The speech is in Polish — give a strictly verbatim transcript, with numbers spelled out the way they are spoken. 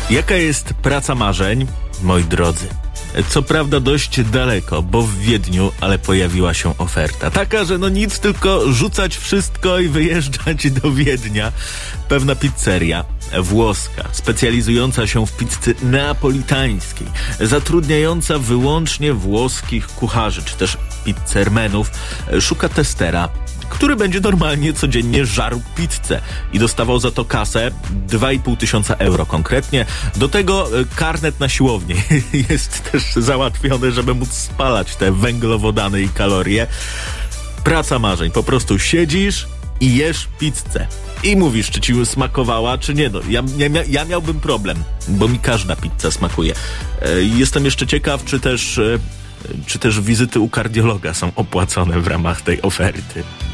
Jaka jest praca marzeń? Moi drodzy, co prawda dość daleko, bo w Wiedniu, ale pojawiła się oferta. Taka, że no nic, tylko rzucać wszystko i wyjeżdżać do Wiednia. Pewna pizzeria włoska, specjalizująca się w pizzy neapolitańskiej, zatrudniająca wyłącznie włoskich kucharzy, czy też pizzermenów, szuka testera, który będzie normalnie codziennie żarł pizzę i dostawał za to kasę dwa i pół tysiąca euro konkretnie. Do tego karnet na siłownię jest też załatwiony, żeby móc spalać te węglowodany i kalorie. Praca marzeń. Po prostu siedzisz i jesz pizzę. I mówisz, czy ci smakowała, czy nie. No, ja, ja, ja miałbym problem, bo mi każda pizza smakuje. Jestem jeszcze ciekaw, czy też, czy też wizyty u kardiologa są opłacone w ramach tej oferty.